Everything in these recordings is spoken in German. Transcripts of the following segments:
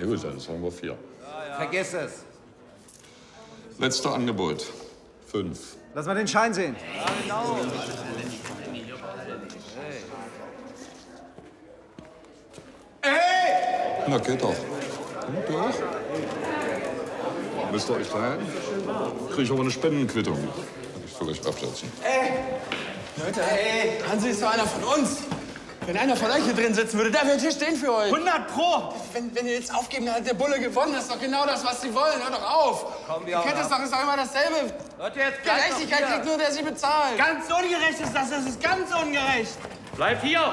Ja gut, dann sagen wir 4. Vergiss es. Letzte Angebot. 5. Lass mal den Schein sehen. Ja, genau. Ey! Na, geht doch. Und du auch? Müsst ihr euch teilen? Krieg ich aber eine Spendenquittung. Kann ich für euch abschätzen. Leute, Hansi ist doch einer von uns. Wenn einer von euch hier drin sitzen würde, der würde hier stehen für euch. 100 Pro! Wenn ihr jetzt aufgeben, dann hat der Bulle gewonnen. Das ist doch genau das, was sie wollen. Hör doch auf. Komm, Ihr kennt das doch, ist doch immer dasselbe. Leute, jetzt bleibt Gerechtigkeit doch hier. kriegt nur, der sie bezahlt. Ganz ungerecht ist das ist ganz ungerecht. Bleibt hier!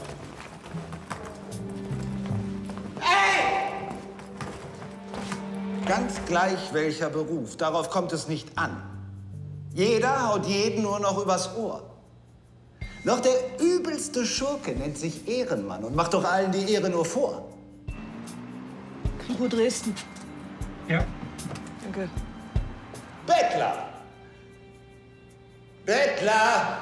Ganz gleich welcher Beruf, darauf kommt es nicht an. Jeder haut jeden nur noch übers Ohr. Noch der übelste Schurke nennt sich Ehrenmann und macht doch allen die Ehre nur vor. Kripo Dresden. Ja. Danke. Bettler! Bettler!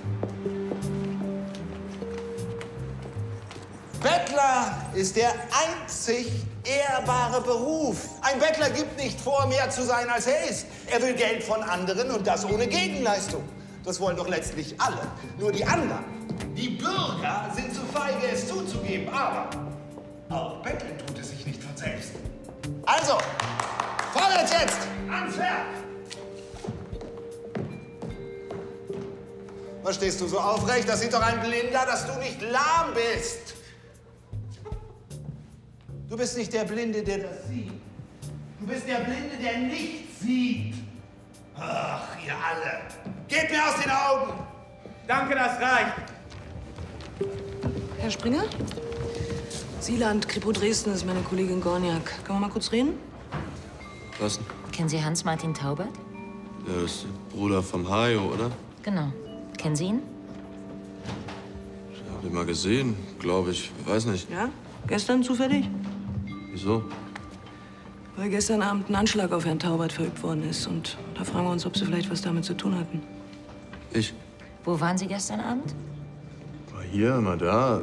Bettler ist der einzig ehrbare Beruf. Ein Bettler gibt nicht vor, mehr zu sein, als er ist. Er will Geld von anderen und das ohne Gegenleistung. Das wollen doch letztlich alle. Nur die anderen, die Bürger, sind zu feige, es zuzugeben. Aber auch Betteln tut es sich nicht von selbst. Also, vorwärts jetzt! Ans Werk! Was stehst du so aufrecht? Das sieht doch ein Blinder, dass du nicht lahm bist. Du bist nicht der Blinde, der das sieht. Du bist der Blinde, der nichts sieht. Ach, ihr alle. Geht mir aus den Augen! Danke, das reicht. Herr Springer? Sieland, Kripo Dresden, das ist meine Kollegin Gorniak. Können wir mal kurz reden? Was denn? Kennen Sie Hans-Martin Taubert? Ja, das ist der Bruder vom Hajo, oder? Genau. Kennen Sie ihn? Ich hab ihn mal gesehen, glaube ich. Weiß nicht. Ja? Gestern zufällig? Wieso? Weil gestern Abend ein Anschlag auf Herrn Taubert verübt worden ist. Und da fragen wir uns, ob Sie vielleicht was damit zu tun hatten. Ich? Wo waren Sie gestern Abend? Mal hier, mal da.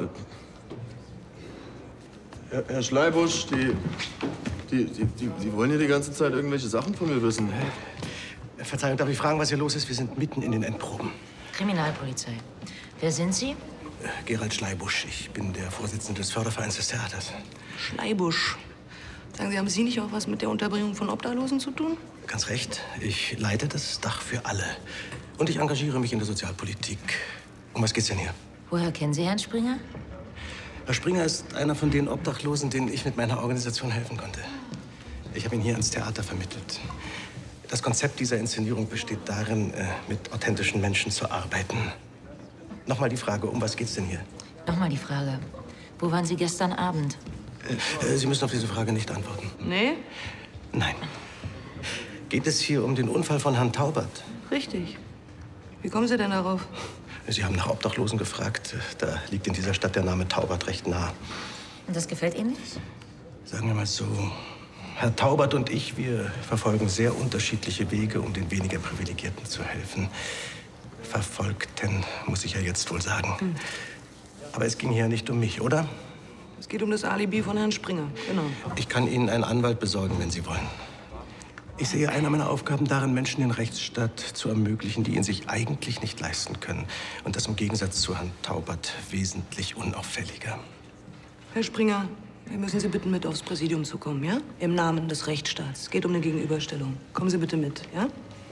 Herr Schleibusch, die wollen hier die ganze Zeit irgendwelche Sachen von mir wissen. Verzeihung, darf ich fragen, was hier los ist? Wir sind mitten in den Endproben. Kriminalpolizei. Wer sind Sie? Gerald Schleibusch. Ich bin der Vorsitzende des Fördervereins des Theaters. Schleibusch. Sagen Sie, haben Sie nicht auch was mit der Unterbringung von Obdachlosen zu tun? Ganz recht. Ich leite das Dach für alle. Und ich engagiere mich in der Sozialpolitik. Um was geht's denn hier? Woher kennen Sie Herrn Springer? Herr Springer ist einer von den Obdachlosen, denen ich mit meiner Organisation helfen konnte. Ich habe ihn hier ans Theater vermittelt. Das Konzept dieser Inszenierung besteht darin, mit authentischen Menschen zu arbeiten. Nochmal die Frage, um was geht's denn hier? Nochmal die Frage. Wo waren Sie gestern Abend? Sie müssen auf diese Frage nicht antworten. Nee? Nein. Geht es hier um den Unfall von Herrn Taubert? Richtig. Wie kommen Sie denn darauf? Sie haben nach Obdachlosen gefragt. Da liegt in dieser Stadt der Name Taubert recht nah. Und das gefällt Ihnen nicht? Sagen wir mal so, Herr Taubert und ich, wir verfolgen sehr unterschiedliche Wege, um den weniger Privilegierten zu helfen. Verfolgten, muss ich ja jetzt wohl sagen. Aber es ging hier nicht um mich, oder? Es geht um das Alibi von Herrn Springer, genau. Ich kann Ihnen einen Anwalt besorgen, wenn Sie wollen. Ich sehe eine meiner Aufgaben darin, Menschen den Rechtsstaat zu ermöglichen, die ihn sich eigentlich nicht leisten können. Und das im Gegensatz zu Herrn Taubert wesentlich unauffälliger. Herr Springer, wir müssen Sie bitten, mit aufs Präsidium zu kommen, ja? Im Namen des Rechtsstaats. Es geht um eine Gegenüberstellung. Kommen Sie bitte mit, ja?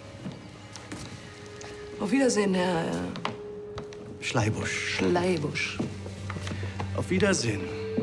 Auf Wiedersehen, Herr Schleibusch. Schleibusch. Auf Wiedersehen.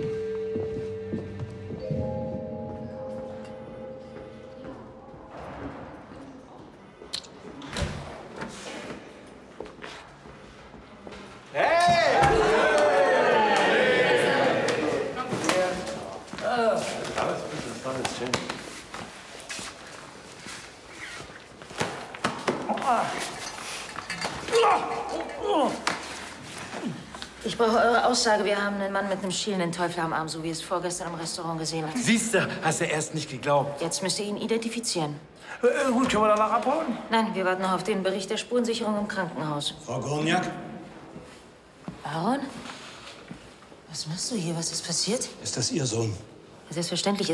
Ich brauche eure Aussage. Wir haben einen Mann mit einem schielenden Teufel am Arm, so wie es vorgestern im Restaurant gesehen hat. Siehst du, hast du erst nicht geglaubt. Jetzt müsst ihr ihn identifizieren. Gut, können wir danach abholen? Nein, wir warten noch auf den Bericht der Spurensicherung im Krankenhaus. Frau Gorniak? Aaron? Was machst du hier? Was ist passiert? Ist das Ihr Sohn? Selbstverständlich